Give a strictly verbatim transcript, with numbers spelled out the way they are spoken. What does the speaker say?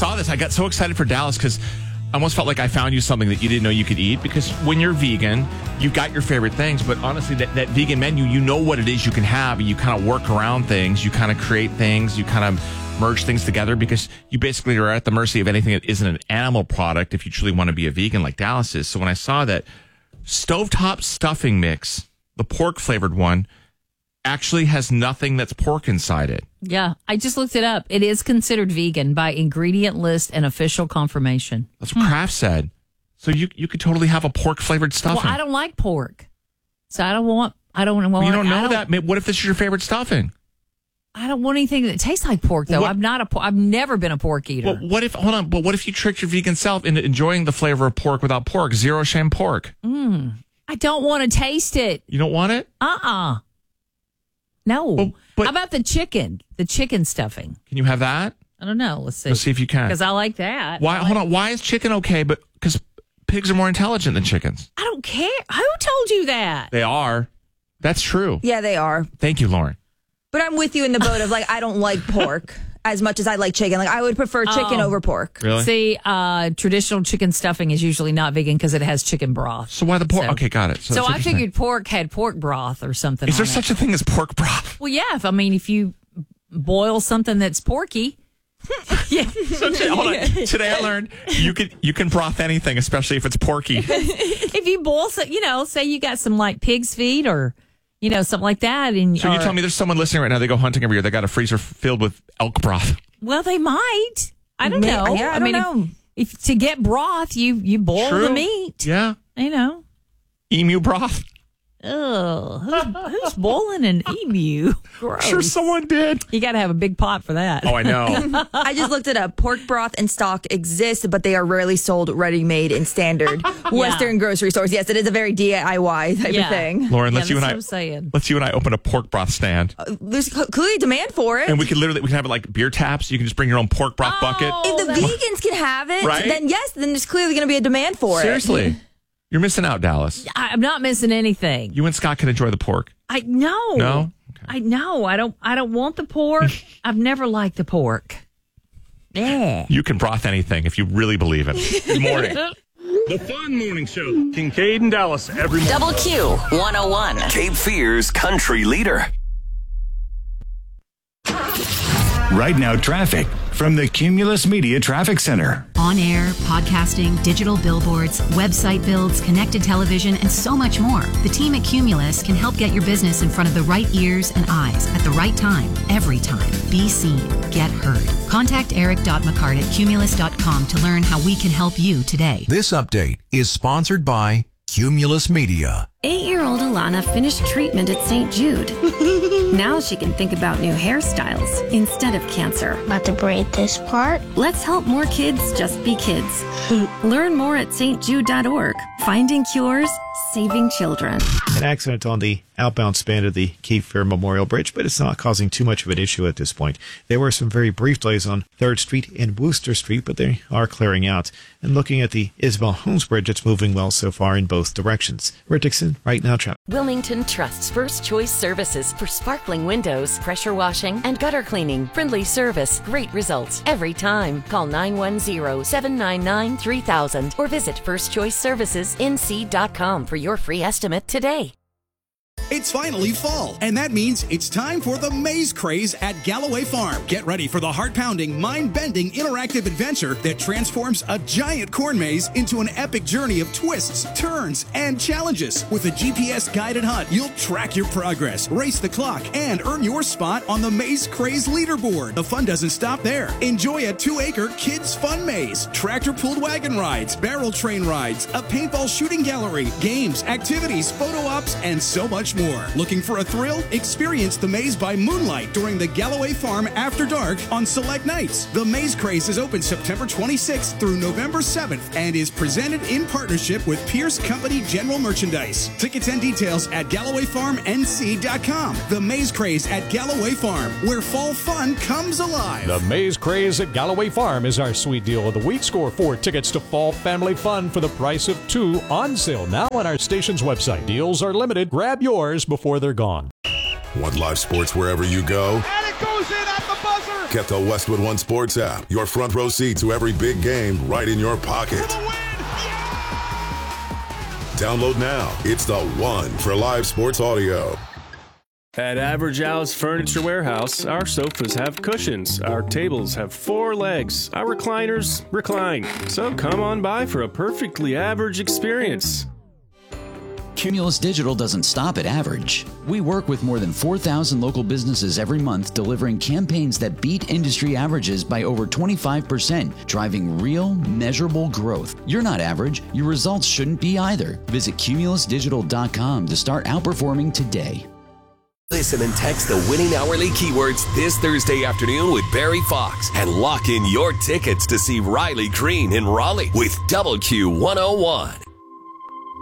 saw this, I got so excited for Dallas because I almost felt like I found you something that you didn't know you could eat, because when you're vegan, you've got your favorite things, but honestly, that, that vegan menu, you know what it is you can have, and you kind of work around things, you kind of create things, you kind of merge things together, because you basically are at the mercy of anything that isn't an animal product if you truly want to be a vegan like Dallas is. So when I saw that stovetop stuffing mix, the pork flavored one, actually has nothing that's pork inside it. Yeah, I just looked it up. It is considered vegan by ingredient list and official confirmation. That's what Kraft said. So you you could totally have a pork flavored stuffing. Well, I don't like pork, so I don't want. I don't want. Well, you don't know don't, that. Maybe, what if this is your favorite stuffing? I don't want anything that tastes like pork, though. What, I'm not a. I've never been a pork eater. Well, what if? Hold on. But what if you tricked your vegan self into enjoying the flavor of pork without pork? Zero shame pork. Mm, I don't want to taste it. You don't want it? Uh uh No. Well, but, how about the chicken? The chicken stuffing. Can you have that? I don't know. Let's see. Let's see if you can. Because I like that. Why? Like, hold on. Why is chicken okay? But because pigs are more intelligent than chickens. I don't care. Who told you that? They are. That's true. Yeah, they are. Thank you, Lauren. But I'm with you in the boat of like, I don't like pork as much as I like chicken. Like, I would prefer chicken Oh. over pork. Really? See, uh, traditional chicken stuffing is usually not vegan because it has chicken broth. So why the pork? So- okay, got it. So, that's I interesting. figured pork had pork broth or something. Is there on it. such a thing as pork broth? Well, yeah. If I mean, if you boil something that's porky, yeah. So today, hold on. Today I learned you can you can broth anything, especially if it's porky. If you boil, some, you know, say you got some like pig's feet or you know something like that, and So you or- tell me there's someone listening right now. They go hunting every year. They got a freezer filled with elk broth. Well, they might. I don't May- know. yeah, I don't mean, know. If, if to get broth, you you boil True. the meat. Yeah, You know. emu broth. Ugh, who's, who's boiling an emu? Gross. Sure, someone did. You got to have a big pot for that. Oh, I know. I just looked it up. Pork broth and stock exist, but they are rarely sold ready-made in standard Western grocery stores. Yes, it is a very D I Y type Yeah. of thing. Lauren, Yeah, let's you and that's I what I'm saying. let's you and I open a pork broth stand, There's cl- clearly demand for it. and we can literally we can have it like beer taps. You can just bring your own pork broth bucket. Oh, If the that's- vegans can have it, Right? then yes, then there's clearly going to be a demand for it. Seriously, you're missing out, Dallas. I- I'm not missing anything. You and Scott can enjoy the pork. I know. No? Okay. I know. I don't. I don't want the pork. I've never liked the pork. Yeah. You can broth anything if you really believe it. Good morning. The Fun Morning Show. Kincaid and Dallas every morning. Double Q one oh one. Cape Fear's country leader. Right now, traffic from the Cumulus Media Traffic Center. On air, podcasting, digital billboards, website builds, connected television, and so much more. The team at Cumulus can help get your business in front of the right ears and eyes at the right time, every time. Be seen. Get heard. Contact eric.mccart at cumulus dot com to learn how we can help you today. This update is sponsored by Cumulus Media. Eight-year-old Alana finished treatment at Saint Jude. Now she can think about new hairstyles instead of cancer. About to braid this part. Let's help more kids just be kids. Learn more at st jude dot org. Finding cures, saving children. An accident on the outbound span of the Cape Fear Memorial Bridge, but it's not causing too much of an issue at this point. There were some very brief delays on third Street and Wooster Street, but they are clearing out. And looking at the Isabel Holmes Bridge, it's moving well so far in both directions. Rick Dixon, Right Now Traffic. Wilmington Trust's First Choice Services for sparkling windows, pressure washing, and gutter cleaning. Friendly service, great results every time. Call nine one zero, seven nine nine, three thousand or visit first choice services n c dot com for your free estimate today. It's finally fall, and that means it's time for the Maze Craze at Galloway Farm. Get ready for the heart-pounding, mind-bending, interactive adventure that transforms a giant corn maze into an epic journey of twists, turns, and challenges. With a G P S-guided hunt, you'll track your progress, race the clock, and earn your spot on the Maze Craze leaderboard. The fun doesn't stop there. Enjoy a two-acre kids' fun maze, tractor-pulled wagon rides, barrel train rides, a paintball shooting gallery, games, activities, photo ops, and so much more. Looking for a thrill? Experience the maze by moonlight during the Galloway Farm After Dark on select nights. The Maze Craze is open September twenty-sixth through November seventh and is presented in partnership with Pierce Company General Merchandise. Tickets and details at galloway farm n c dot com. The Maze Craze at Galloway Farm, where fall fun comes alive. The Maze Craze at Galloway Farm is our sweet deal of the week. Score four tickets to fall family fun for the price of two, on sale now on our station's website. Deals are limited. Grab yours before they're gone. Want live sports wherever you go? And it goes in at the buzzer. Get the Westwood One Sports app. Your front row seat to every big game right in your pocket. Download now. It's the one for live sports audio. At Average Al's Furniture Warehouse, our sofas have cushions, our tables have four legs, our recliners recline. So come on by for a perfectly average experience. Cumulus Digital doesn't stop at average. We work with more than four thousand local businesses every month, delivering campaigns that beat industry averages by over twenty-five percent, driving real, measurable growth. You're not average. Your results shouldn't be either. Visit cumulus digital dot com to start outperforming today. Listen and text the winning hourly keywords this Thursday afternoon with Barry Fox and lock in your tickets to see Riley Green in Raleigh with Double Q one oh one.